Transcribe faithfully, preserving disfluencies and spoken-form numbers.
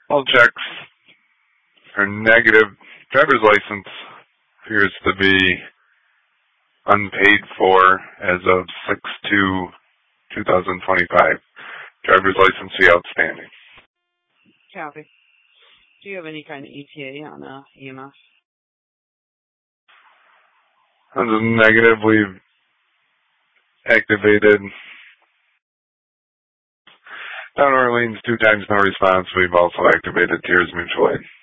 All checks are negative. Driver's license appears to be unpaid for as of six two twenty twenty-five. Driver's license fee outstanding. Copy. Do you have any kind of E T A on uh, E M F? That's a negative. We've activated Don Orleans two times, no response. We've also activated Tears Mutual Aid.